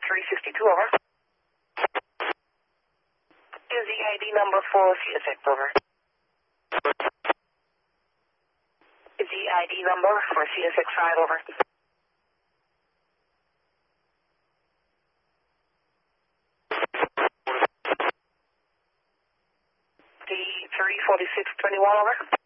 362, over. Is the ID number for CSX, over. Is the ID number for CSX 5, over. The 34621, over.